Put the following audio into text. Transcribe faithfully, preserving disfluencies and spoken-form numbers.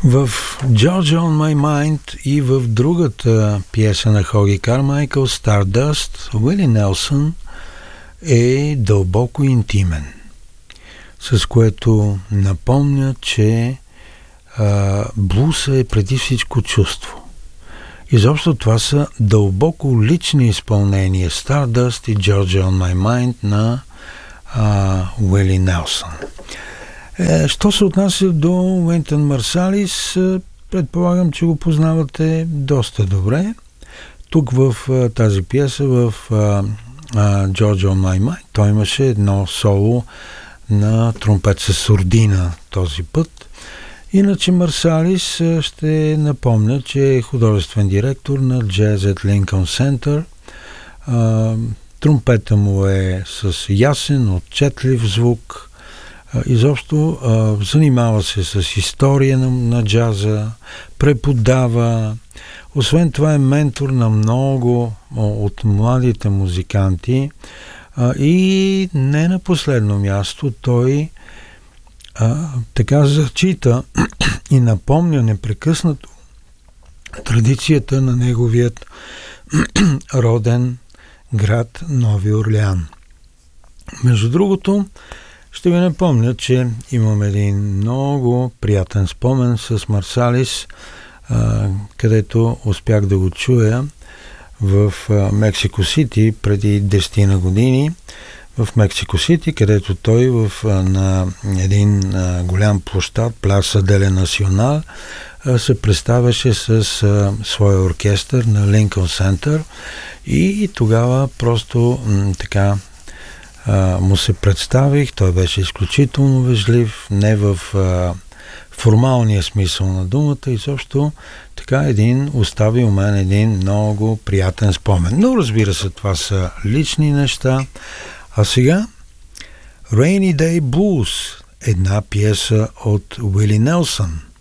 В Georgia on My Mind и в другата пиеса на Хоги Кармайкъл, Stardust, Уили Нелсън е дълбоко интимен, с което напомня, че а, блуса е преди всичко чувство. Изобщо това са дълбоко лични изпълнения, Stardust и Georgia on My Mind на а, Уили Нелсън. Е, що се отнася до Уинтън Марсалис, предполагам, че го познавате доста добре. Тук в а, тази пиеса, в а, а, Georgia on My Mind, той имаше едно соло на тромпет с сурдина този път. Иначе Марсалис ще напомня, че е художествен директор на Jazz at Lincoln Center. А, тромпета му е с ясен, отчетлив звук. Изобщо а, занимава се с история на, на джаза, преподава. Освен това е ментор на много от младите музиканти а, и не на последно място той а, така зачита и напомня непрекъснато традицията на неговият роден град Нови Орлеан. Между другото, ще ви напомня, че имам един много приятен спомен с Марсалис, а, където успях да го чуя в Мексико Сити преди десет на години. В Мексико Сити, където той в, на един а, голям площад, Пласа Деле Национал, се представяше с а, своя оркестър на Линкълн Сентър и тогава просто м, така Uh, му се представих, той беше изключително вежлив, не в uh, формалния смисъл на думата и също така един остави у мен един много приятен спомен. Но разбира се, това са лични неща. А сега Rainy Day Blues, една пиеса от Уили Нелсън.